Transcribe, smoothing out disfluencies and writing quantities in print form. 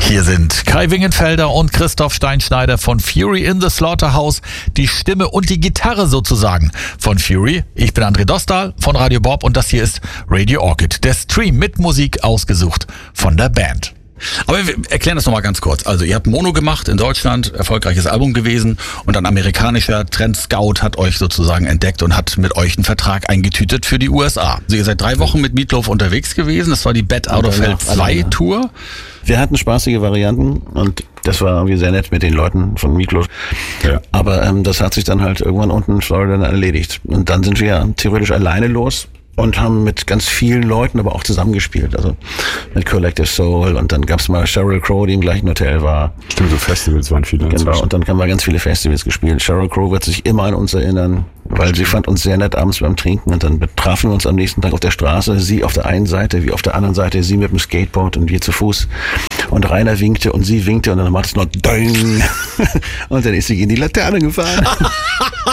Hier sind Kai Wingenfelder und Christoph Steinschneider von Fury in the Slaughterhouse, die Stimme und die Gitarre sozusagen von Fury. Ich bin André Dostal von Radio Bob und das hier ist Radio Orchid, der Stream mit Musik ausgesucht von der Band. Aber wir erklären das nochmal ganz kurz. Also ihr habt Mono gemacht in Deutschland, erfolgreiches Album gewesen und ein amerikanischer Trendscout hat euch sozusagen entdeckt und hat mit euch einen Vertrag eingetütet für die USA. Also ihr seid 3 Wochen mit Meatloaf unterwegs gewesen, das war die Bad Out of Hell 2 Tour. Wir hatten spaßige Varianten und das war irgendwie sehr nett mit den Leuten von Meatloaf. Ja. Aber das hat sich dann halt irgendwann unten in Florida erledigt. Und dann sind wir ja theoretisch alleine los und haben mit ganz vielen Leuten aber auch zusammengespielt. Also mit Collective Soul und dann gab's mal Sheryl Crow, die im gleichen Hotel war. Stimmt, so Festivals waren viele. Genau, und dann haben wir ganz viele Festivals gespielt. Sheryl Crow wird sich immer an uns erinnern, weil sie fand uns sehr nett abends beim Trinken und dann trafen wir uns am nächsten Tag auf der Straße. Sie auf der einen Seite, wie auf der anderen Seite, sie mit dem Skateboard und wir zu Fuß. Und Rainer winkte und sie winkte und dann macht es noch Döng. Und dann ist sie in die Laterne gefahren.